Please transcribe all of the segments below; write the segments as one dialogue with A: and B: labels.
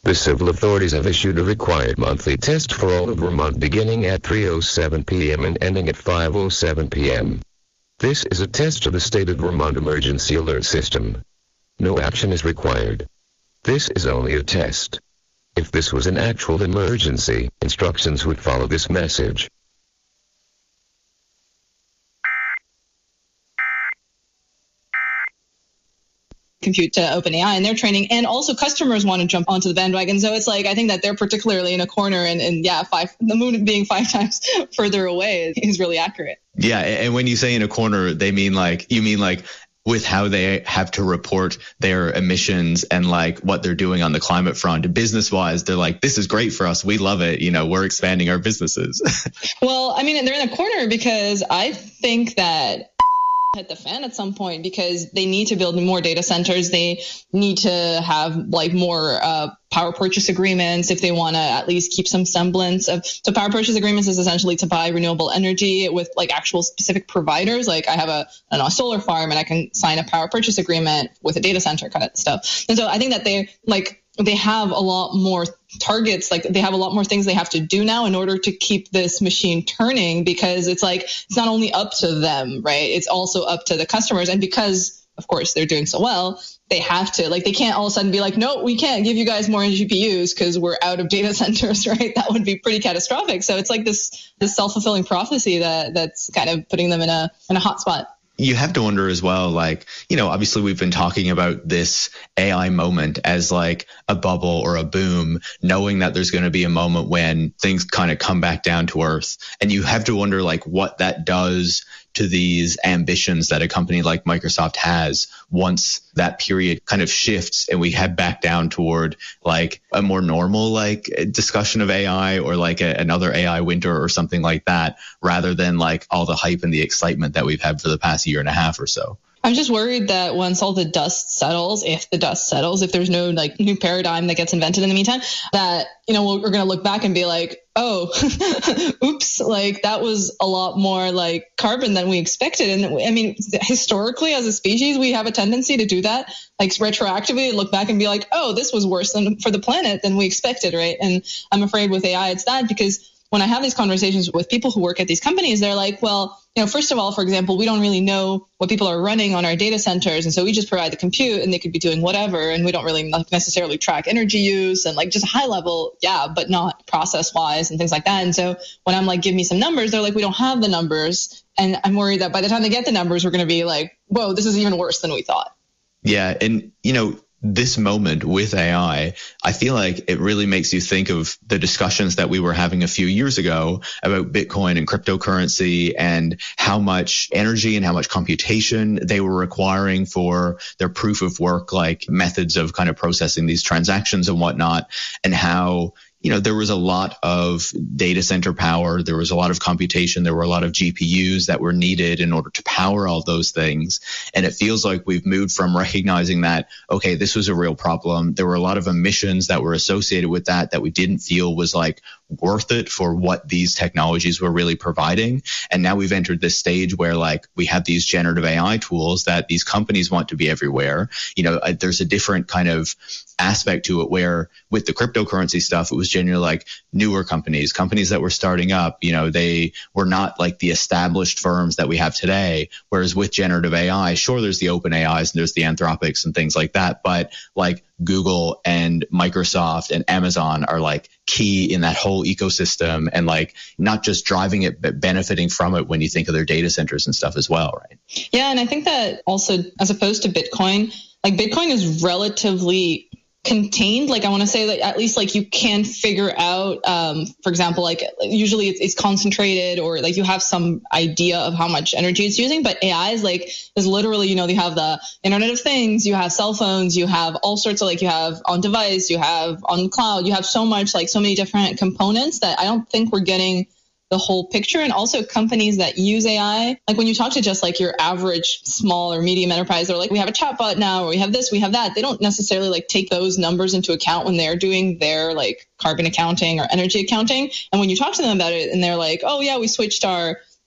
A: The civil authorities have issued a required monthly test for all of Vermont beginning at 3:07 p.m. and ending at 5:07 p.m. This is a test of the state of Vermont emergency alert system. No action is required. This is only a test. If this was an actual emergency, instructions would follow this message.
B: Compute to OpenAI and their training, and also customers want to jump onto the bandwagon. So it's like, I think that they're particularly in a corner, and the moon being 5 times further away is really accurate.
C: Yeah, and when you say in a corner, you mean like with how they have to report their emissions and like what they're doing on the climate front. Business wise, they're like, this is great for us. We love it. We're expanding our businesses.
B: Well, I mean, they're in a corner because I think that hit the fan at some point, because they need to build more data centers. They need to have like more power purchase agreements if they want to at least keep some semblance of. So power purchase agreements is essentially to buy renewable energy with like actual specific providers. Like I have a solar farm and I can sign a power purchase agreement with a data center kind of stuff. And so I think that they have a lot more targets, like they have a lot more things they have to do now in order to keep this machine turning, because it's like, it's not only up to them, right? It's also up to the customers. And because, of course, they're doing so well, they have to, like, they can't all of a sudden be like, no, we can't give you guys more GPUs because we're out of data centers, right? That would be pretty catastrophic. So it's like this self-fulfilling prophecy that's kind of putting them in a hot spot.
C: You have to wonder as well, like, obviously we've been talking about this AI moment as like a bubble or a boom, knowing that there's going to be a moment when things kind of come back down to earth. And you have to wonder like what that does to these ambitions that a company like Microsoft has once that period kind of shifts and we head back down toward like a more normal like discussion of AI, or like another AI winter or something like that, rather than like all the hype and the excitement that we've had for the past year and a half or so.
B: I'm just worried that once all the dust settles, if there's no like new paradigm that gets invented in the meantime, that, we're going to look back and be like, oh, oops, like that was a lot more like carbon than we expected. And I mean, historically as a species, we have a tendency to do that, like retroactively look back and be like, oh, this was worse for the planet than we expected, right? And I'm afraid with AI, it's that, because when I have these conversations with people who work at these companies, they're like, well, first of all, for example, we don't really know what people are running on our data centers. And so we just provide the compute and they could be doing whatever. And we don't really necessarily track energy use and like just high level, yeah, but not process wise and things like that. And so when I'm like, give me some numbers, they're like, we don't have the numbers. And I'm worried that by the time they get the numbers, we're going to be like, whoa, this is even worse than we thought.
C: Yeah. And, this moment with AI, I feel like it really makes you think of the discussions that we were having a few years ago about Bitcoin and cryptocurrency and how much energy and how much computation they were requiring for their proof of work, like methods of kind of processing these transactions and whatnot, and how there was a lot of data center power. There was a lot of computation. There were a lot of GPUs that were needed in order to power all those things. And it feels like we've moved from recognizing that, okay, this was a real problem. There were a lot of emissions that were associated with that we didn't feel was like worth it for what these technologies were really providing. And now we've entered this stage where like we have these generative AI tools that these companies want to be everywhere. There's a different kind of aspect to it where with the cryptocurrency stuff, it was generally like newer companies that were starting up. They were not like the established firms that we have today. Whereas with generative AI, sure, there's the open AIs and there's the Anthropics and things like that. But like Google and Microsoft and Amazon are like key in that whole ecosystem, and like not just driving it, but benefiting from it when you think of their data centers and stuff as well, right?
B: Yeah, and I think that also, as opposed to Bitcoin, like Bitcoin is relatively contained. Like I want to say that at least like you can figure out, for example, like usually it's concentrated, or like you have some idea of how much energy it's using. But AI is literally, you have the Internet of Things, you have cell phones, you have all sorts of like, you have on device, you have on cloud, you have so much, like so many different components that I don't think we're getting the whole picture. And also companies that use AI, like when you talk to just like your average small or medium enterprise, they're like, we have a chatbot now, or we have this, we have that. They don't necessarily like take those numbers into account when they're doing their like carbon accounting or energy accounting. And when you talk to them about it and they're like, oh yeah, we switched our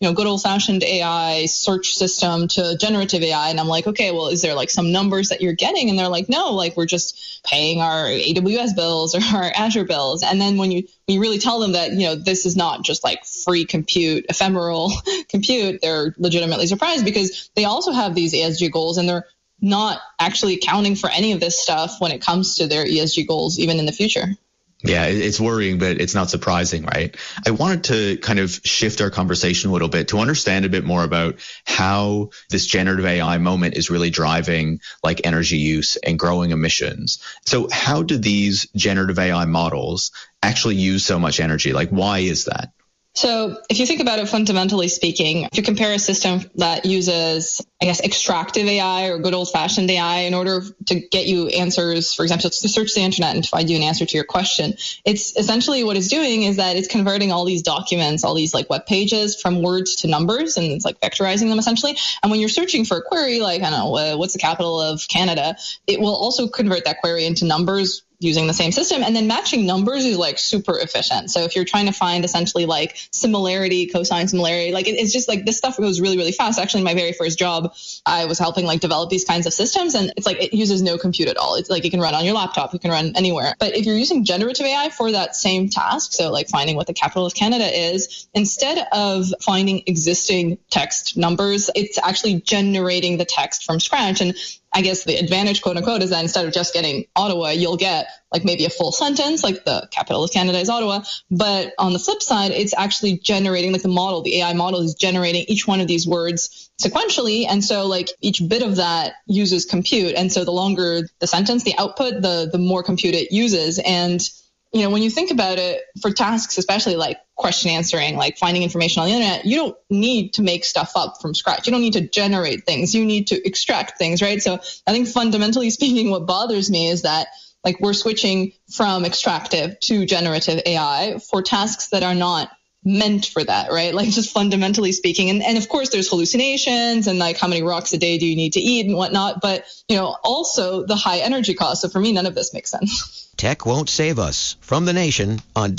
B: good old fashioned AI search system to generative AI. And I'm like, okay, well, is there like some numbers that you're getting? And they're like, no, like we're just paying our AWS bills or our Azure bills. And then when you really tell them that, this is not just like free compute, ephemeral compute, they're legitimately surprised because they also have these ESG goals and they're not actually accounting for any of this stuff when it comes to their ESG goals, even in the future.
C: Yeah, it's worrying, but it's not surprising, right? I wanted to kind of shift our conversation a little bit to understand a bit more about how this generative AI moment is really driving like energy use and growing emissions. So how do these generative AI models actually use so much energy? Like, why is that?
B: So if you think about it, fundamentally speaking, if you compare a system that uses, extractive AI or good old-fashioned AI in order to get you answers, for example, to search the internet and find you an answer to your question, it's essentially what it's doing is that it's converting all these documents, all these like web pages from words to numbers, and it's like vectorizing them essentially. And when you're searching for a query, like, I don't know, what's the capital of Canada, it will also convert that query into numbers using the same system, and then matching numbers is like super efficient. So if you're trying to find essentially like similarity, cosine similarity, like it's just like this stuff goes really, really fast. Actually, my very first job, I was helping like develop these kinds of systems, and it's like it uses no compute at all. It's like it can run on your laptop, it can run anywhere. But if you're using generative AI for that same task, so like finding what the capital of Canada is, instead of finding existing text numbers, it's actually generating the text from scratch. And I guess the advantage, quote unquote, is that instead of just getting Ottawa, you'll get like maybe a full sentence, like the capital of Canada is Ottawa. But on the flip side, it's actually generating like the AI model is generating each one of these words sequentially. And so like each bit of that uses compute. And so the longer the sentence, the output, the more compute it uses. And when you think about it, for tasks, especially like question answering, like finding information on the internet, you don't need to make stuff up from scratch. You don't need to generate things. You need to extract things, right? So I think fundamentally speaking, what bothers me is that like we're switching from extractive to generative AI for tasks that are not meant for that, right? Like just fundamentally speaking. And of course there's hallucinations and like how many rocks a day do you need to eat and whatnot, but also the high energy cost. So for me, none of this makes sense.
D: Tech Won't Save Us from The Nation on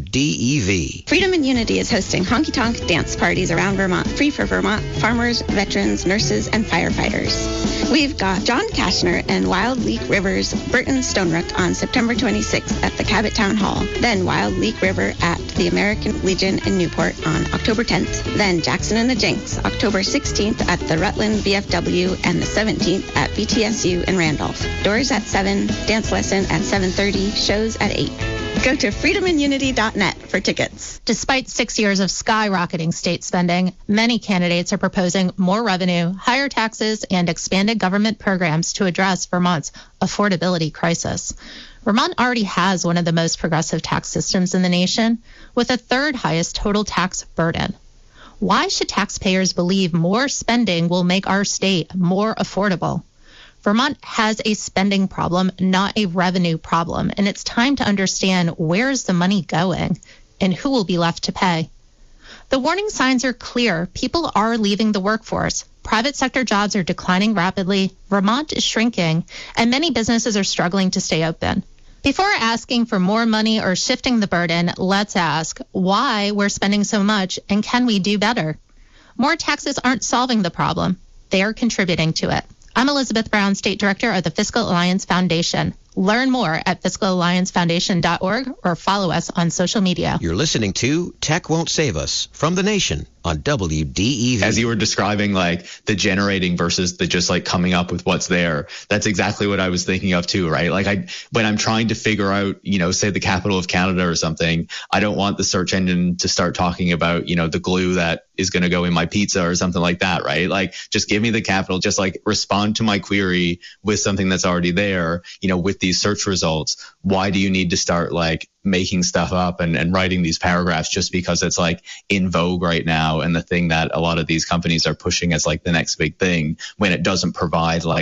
D: WDEV.
E: Freedom and Unity is hosting honky-tonk dance parties around Vermont, free for Vermont farmers, veterans, nurses, and firefighters. We've got John Kashner and Wild Leak River's Burton Stonerook on September 26th at the Cabot Town Hall. Then Wild Leak River at the American Legion in Newport on October 10th. Then Jackson and the Jinx, October 16th at the Rutland VFW and the 17th at BTSU in Randolph. Doors at 7, dance lesson at 7:30. Shows at 8. Go to freedomunity.net for tickets.
F: Despite 6 years of skyrocketing state spending, many candidates are proposing more revenue, higher taxes, and expanded government programs to address Vermont's affordability crisis. Vermont already has one of the most progressive tax systems in the nation, with the third highest total tax burden. Why should taxpayers believe more spending will make our state more affordable? Vermont has a spending problem, not a revenue problem, and it's time to understand where is the money going and who will be left to pay. The warning signs are clear. People are leaving the workforce. Private sector jobs are declining rapidly. Vermont is shrinking, and many businesses are struggling to stay open. Before asking for more money or shifting the burden, let's ask why we're spending so much and can we do better? More taxes aren't solving the problem. They are contributing to it. I'm Elizabeth Brown, State Director of the Fiscal Alliance Foundation. Learn more at fiscalalliancefoundation.org or follow us on social media.
D: You're listening to Tech Won't Save Us from The Nation on WDEV.
C: As you were describing like the generating versus the just like coming up with what's there, that's exactly what I was thinking of too, right? Like when I'm trying to figure out, say the capital of Canada or something, I don't want the search engine to start talking about, the glue that is going to go in my pizza or something like that, right? Like just give me the capital, just like respond to my query with something that's already there, with these search results. Why do you need to start like making stuff up and writing these paragraphs just because it's like in vogue right now and the thing that a lot of these companies are pushing as like the next big thing when it doesn't provide like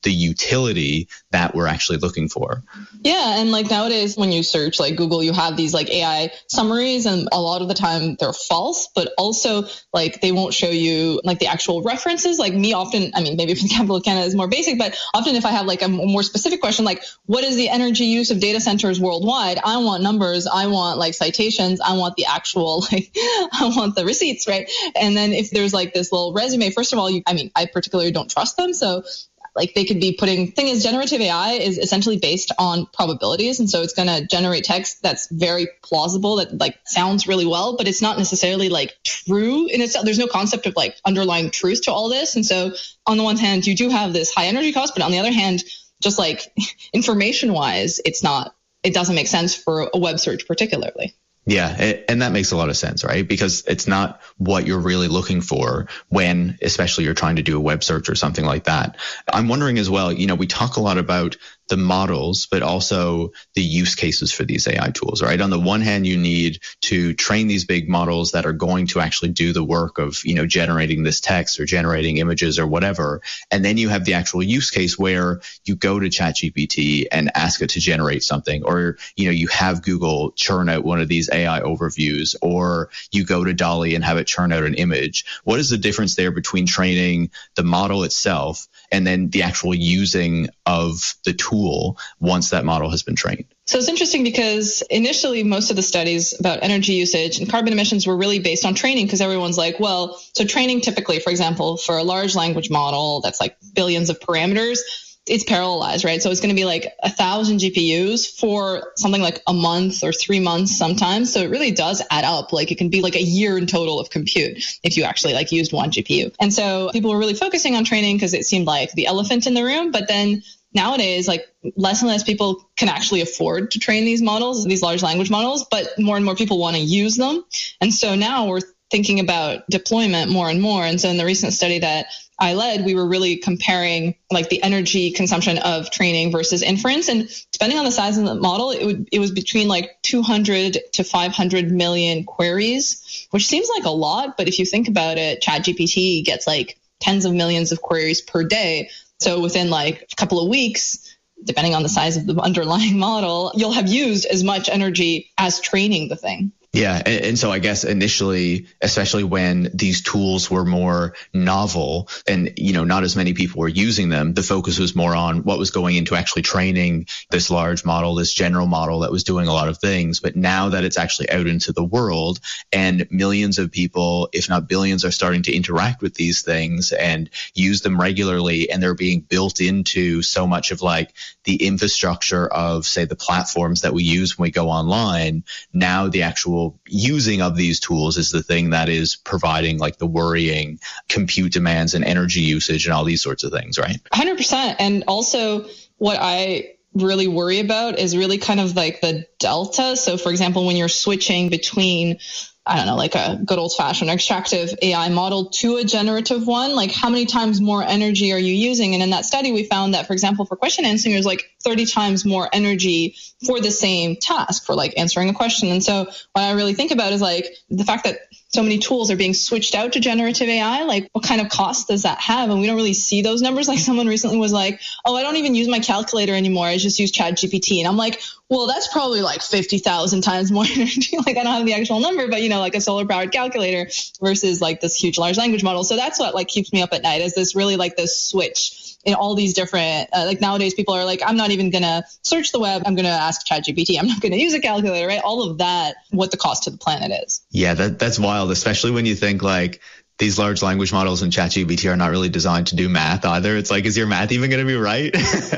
C: the utility that we're actually looking for.
B: Yeah, and like nowadays when you search like Google, you have these like AI summaries, and a lot of the time they're false, but also like they won't show you like the actual references. Like me often, I mean, maybe for the capital of Canada is more basic, but often if I have like a more specific question, like what is the energy use of data centers worldwide? I want numbers, I want like citations, I want the actual like, I want the receipts, right? And then if there's like this little resume, first of all, I particularly don't trust them. So like they could be putting, thing is generative AI is essentially based on probabilities. And so it's going to generate text that's very plausible, that like sounds really well, but it's not necessarily like true in itself. There's no concept of like underlying truth to all this. And so on the one hand, you do have this high energy cost, but on the other hand, just like information wise, it doesn't make sense for a web search particularly.
C: Yeah, and that makes a lot of sense, right? Because it's not what you're really looking for when, especially you're trying to do a web search or something like that. I'm wondering as well, we talk a lot about the models, but also the use cases for these AI tools, right? On the one hand, you need to train these big models that are going to actually do the work of, generating this text or generating images or whatever. And then you have the actual use case where you go to ChatGPT and ask it to generate something, or, you have Google churn out one of these AI overviews, or you go to DALL-E and have it churn out an image. What is the difference there between training the model itself and then the actual using of the tool once that model has been trained?
B: So it's interesting because initially most of the studies about energy usage and carbon emissions were really based on training, because everyone's like, well, so training typically, for example, for a large language model that's like billions of parameters, it's parallelized, right? So it's going to be like 1,000 GPUs for something like a month or 3 months sometimes. So it really does add up. Like it can be like a year in total of compute if you actually like used one GPU. And so people were really focusing on training because it seemed like the elephant in the room. But then nowadays, like less and less people can actually afford to train these models, these large language models, but more and more people want to use them. And so now we're thinking about deployment more and more. And so in the recent study that I led, we were really comparing like the energy consumption of training versus inference. And depending on the size of the model, it was between like 200 to 500 million queries, which seems like a lot. But if you think about it, ChatGPT gets like tens of millions of queries per day. So within like a couple of weeks, depending on the size of the underlying model, you'll have used as much energy as training the thing.
C: Yeah. And so I guess initially, especially when these tools were more novel and, not as many people were using them, the focus was more on what was going into actually training this large model, this general model that was doing a lot of things. But now that it's actually out into the world and millions of people, if not billions, are starting to interact with these things and use them regularly, and they're being built into so much of like the infrastructure of, say, the platforms that we use when we go online, now the actual using of these tools is the thing that is providing like the worrying compute demands and energy usage and all these sorts of things, right?
B: 100%. And also what I really worry about is really kind of like the delta. So for example, when you're switching between, I don't know, like a good old fashioned extractive AI model to a generative one, like how many times more energy are you using? And in that study, we found that, for example, for question answering, there's like 30 times more energy for the same task, for like answering a question. And so what I really think about is like the fact that so many tools are being switched out to generative AI, like what kind of cost does that have? And we don't really see those numbers. Like someone recently was like, oh, I don't even use my calculator anymore. I just use ChatGPT. And I'm like, well, that's probably like 50,000 times more energy. Like I don't have the actual number, but like a solar powered calculator versus like this huge large language model. So that's what like keeps me up at night, is this really like this switch in all these different, like nowadays people are like, I'm not even going to search the web. I'm going to ask ChatGPT. I'm not going to use a calculator, right? All of that, what the cost to the planet is.
C: Yeah, that's wild, especially when you think like these large language models and ChatGPT are not really designed to do math either. It's like, is your math even going to be right?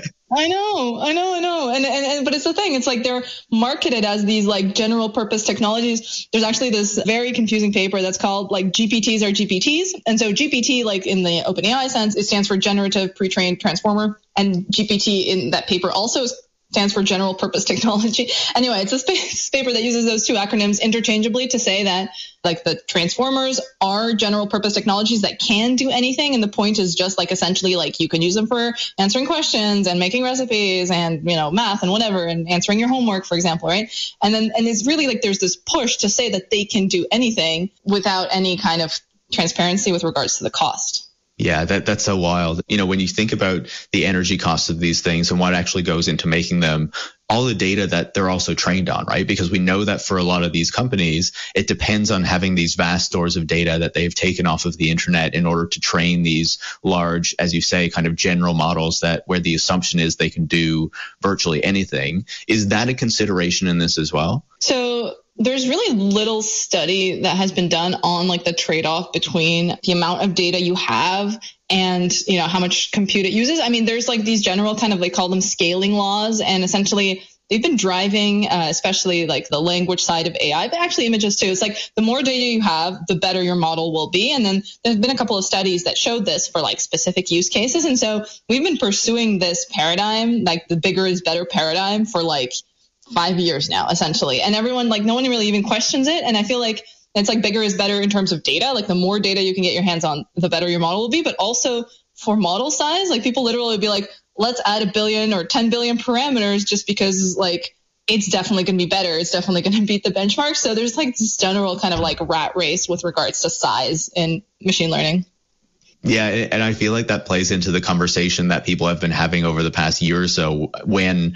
B: I know. And but it's the thing. It's like they're marketed as these like general purpose technologies. There's actually this very confusing paper that's called like GPTs are GPTs. And so GPT, like in the OpenAI sense, it stands for Generative Pre-trained Transformer. And GPT in that paper also stands for general purpose technology. Anyway, it's a paper that uses those two acronyms interchangeably to say that like the transformers are general purpose technologies that can do anything. And the point is just like essentially like you can use them for answering questions and making recipes and, math and whatever, and answering your homework, for example, right? And it's really like there's this push to say that they can do anything without any kind of transparency with regards to the cost.
C: Yeah, that's so wild. When you think about the energy costs of these things and what actually goes into making them, all the data that they're also trained on, right? Because we know that for a lot of these companies, it depends on having these vast stores of data that they've taken off of the internet in order to train these large, as you say, kind of general models that where the assumption is they can do virtually anything. Is that a consideration in this as well?
B: So there's really little study that has been done on like the trade-off between the amount of data you have and, how much compute it uses. I mean, there's like these general kind of, they call them scaling laws, and essentially they've been driving, especially like the language side of AI, but actually images too. It's like the more data you have, the better your model will be. And then there's been a couple of studies that showed this for like specific use cases. And so we've been pursuing this paradigm, like the bigger is better paradigm, for like 5 years now, essentially. And everyone, like, no one really even questions it. And I feel like it's like bigger is better in terms of data. Like the more data you can get your hands on, the better your model will be. But also for model size, like people literally would be like, let's add 1 billion or 10 billion parameters just because like it's definitely going to be better. It's definitely going to beat the benchmark. So there's like this general kind of like rat race with regards to size in machine learning.
C: Yeah, and I feel like that plays into the conversation that people have been having over the past year or so when,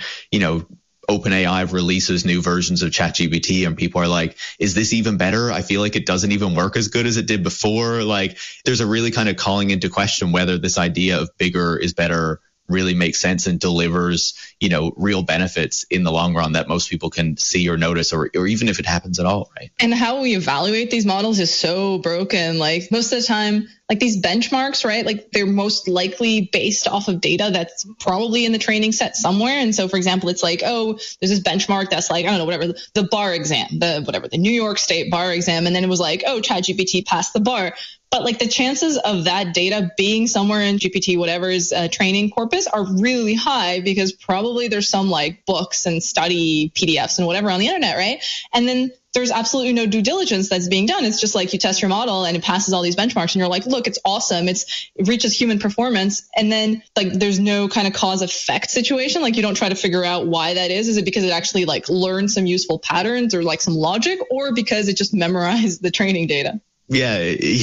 C: OpenAI releases new versions of ChatGPT and people are like, is this even better? I feel like it doesn't even work as good as it did before. Like there's a really kind of calling into question whether this idea of bigger is better really makes sense and delivers, real benefits in the long run that most people can see or notice, or even if it happens at all, right?
B: And how we evaluate these models is so broken. Like most of the time, like these benchmarks, right? Like they're most likely based off of data that's probably in the training set somewhere. And so, for example, it's like, oh, there's this benchmark that's like, I don't know, whatever, the bar exam, the New York State bar exam. And then it was like, oh, ChatGPT passed the bar. But like the chances of that data being somewhere in GPT, whatever's training corpus, are really high because probably there's some like books and study PDFs and whatever on the internet, right? And then there's absolutely no due diligence that's being done. It's just like you test your model and it passes all these benchmarks and you're like, look, it's awesome. It reaches human performance. And then like there's no kind of cause effect situation. Like you don't try to figure out why that is. Is it because it actually like learned some useful patterns or like some logic, or because it just memorized the training data?
C: Yeah.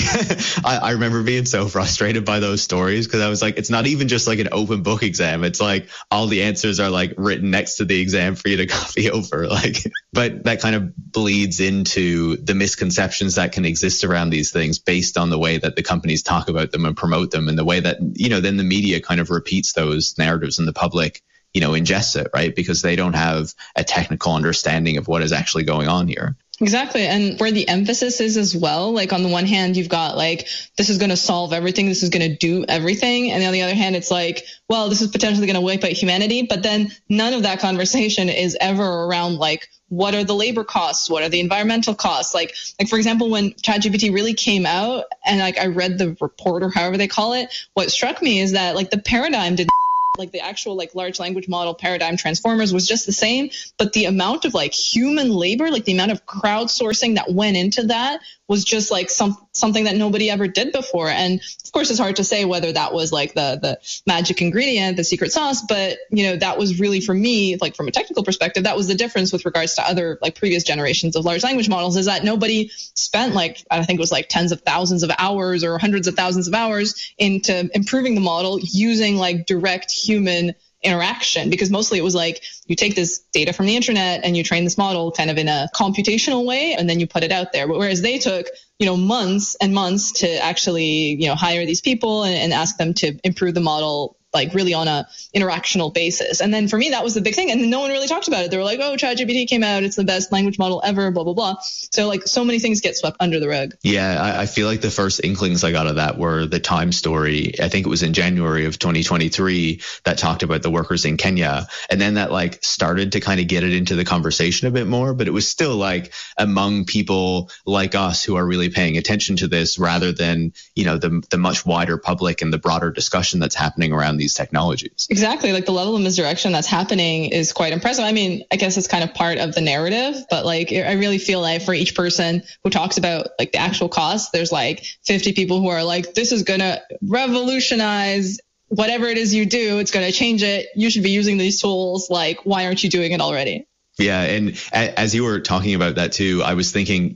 C: I remember being so frustrated by those stories because I was like, it's not even just like an open book exam. It's like all the answers are like written next to the exam for you to copy over. But that kind of bleeds into the misconceptions that can exist around these things based on the way that the companies talk about them and promote them, and the way that, then the media kind of repeats those narratives and the public, ingests it, right? Because they don't have a technical understanding of what is actually going on here.
B: Exactly. And where the emphasis is as well, like on the one hand, you've got like, this is going to solve everything. This is going to do everything. And on the other hand, it's like, well, this is potentially going to wipe out humanity. But then none of that conversation is ever around like, what are the labor costs? What are the environmental costs? Like for example, when ChatGPT really came out and like I read the report or however they call it, what struck me is that like the paradigm did like the actual like large language model paradigm transformers was just the same, but the amount of like human labor, like the amount of crowdsourcing that went into that was just like something that nobody ever did before. And of course, it's hard to say whether that was like the magic ingredient, the secret sauce, but that was really, for me, like from a technical perspective, that was the difference with regards to other like previous generations of large language models, is that nobody spent like, I think it was like tens of thousands of hours or hundreds of thousands of hours into improving the model using like direct human interaction, because mostly it was like you take this data from the internet and you train this model kind of in a computational way and then you put it out there. Whereas they took, months and months to actually, hire these people and ask them to improve the model like really on a interactional basis. And then for me, that was the big thing. And no one really talked about it. They were like, oh, ChatGPT came out. It's the best language model ever, blah, blah, blah. So like so many things get swept under the rug.
C: Yeah, I feel like the first inklings I got of that were the Time story. I think it was in January of 2023 that talked about the workers in Kenya. And then that like started to kind of get it into the conversation a bit more, but it was still like among people like us who are really paying attention to this rather than, the much wider public and the broader discussion that's happening around these technologies.
B: Exactly. Like the level of misdirection that's happening is quite impressive. I mean, I guess it's kind of part of the narrative, but like I really feel like for each person who talks about like the actual cost, there's like 50 people who are like, this is going to revolutionize whatever it is you do. It's going to change it. You should be using these tools. Like, why aren't you doing it already?
C: Yeah. And as you were talking about that too, I was thinking,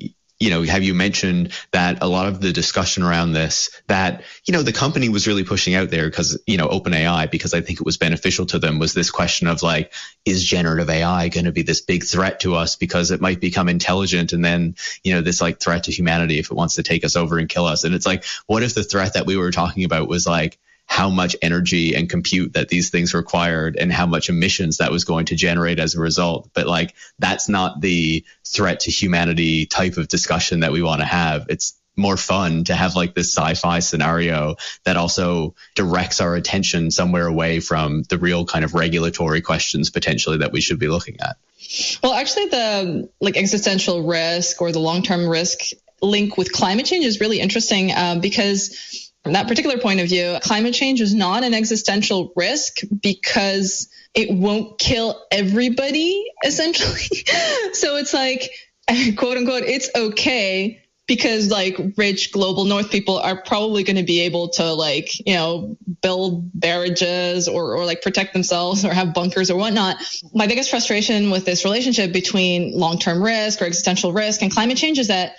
C: have you mentioned that a lot of the discussion around this that, the company was really pushing out there because, OpenAI, because I think it was beneficial to them, was this question of like, is generative AI going to be this big threat to us because it might become intelligent and then, this like threat to humanity if it wants to take us over and kill us. And it's like, what if the threat that we were talking about was like how much energy and compute that these things required and how much emissions that was going to generate as a result? But like, that's not the threat to humanity type of discussion that we want to have. It's more fun to have like this sci-fi scenario that also directs our attention somewhere away from the real kind of regulatory questions potentially that we should be looking at.
B: Well, actually, the like existential risk or the long-term risk link with climate change is really interesting because from that particular point of view, climate change is not an existential risk because it won't kill everybody, essentially. So it's like, quote unquote, it's okay because like rich global north people are probably going to be able to like, build barrages or like protect themselves or have bunkers or whatnot. My biggest frustration with this relationship between long-term risk or existential risk and climate change is that,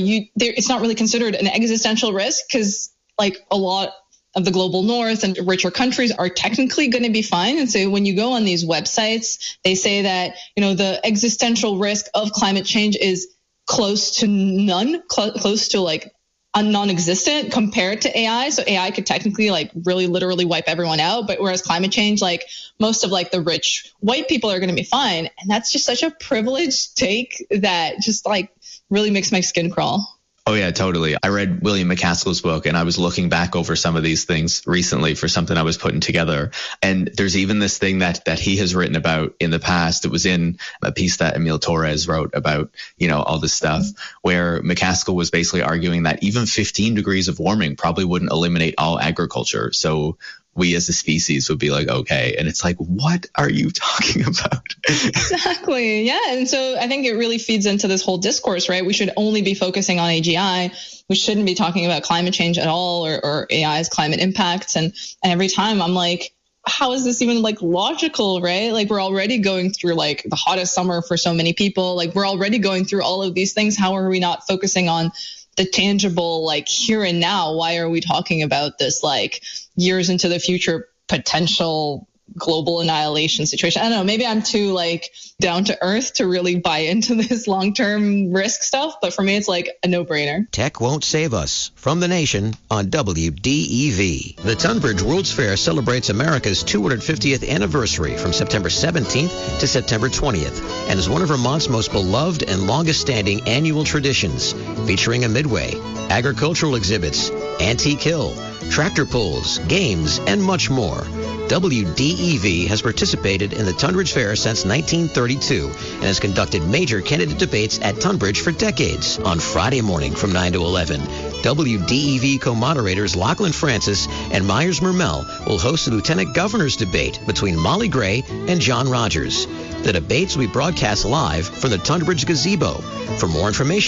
B: it's not really considered an existential risk because like a lot of the global north and richer countries are technically going to be fine. And so when you go on these websites, they say that, the existential risk of climate change is close to none, close to like non-existent compared to AI. So AI could technically like really literally wipe everyone out. But whereas climate change, like most of like the rich white people are going to be fine. And that's just such a privileged take that just like really makes my skin crawl.
C: Oh, yeah, totally. I read William MacAskill's book and I was looking back over some of these things recently for something I was putting together. And there's even this thing that he has written about in the past. It was in a piece that Emil Torres wrote about, all this stuff where MacAskill was basically arguing that even 15 degrees of warming probably wouldn't eliminate all agriculture. So we as a species would be like, okay. And it's like, what are you talking about?
B: Exactly. Yeah. And so I think it really feeds into this whole discourse, right? We should only be focusing on AGI. We shouldn't be talking about climate change at all or AI's climate impacts. And every time I'm like, how is this even like logical, right? Like we're already going through like the hottest summer for so many people. Like we're already going through all of these things. How are we not focusing on the tangible, like here and now? Why are we talking about this like years into the future potential global annihilation situation? I don't know. Maybe I'm too like down to earth to really buy into this long-term risk stuff. But for me, it's like a no-brainer.
D: Tech Won't Save Us from The Nation on WDEV. The Tunbridge World's Fair celebrates America's 250th anniversary from September 17th to September 20th and is one of Vermont's most beloved and longest-standing annual traditions, featuring a midway, agricultural exhibits, antique hill, tractor pulls, games, and much more. WDEV has participated in the Tunbridge Fair since 1932 and has conducted major candidate debates at Tunbridge for decades. On Friday morning from 9 to 11, WDEV co-moderators Lachlan Francis and Myers Mermel will host a lieutenant governor's debate between Molly Gray and John Rogers. The debates will be broadcast live from the Tunbridge Gazebo. For more information,